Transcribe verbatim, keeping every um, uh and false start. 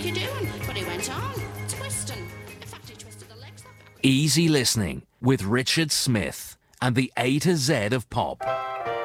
you doing? But he went on, twisting. In fact, he twisted the legs that back. Easy listening with Richard Smith and the A to Z of pop.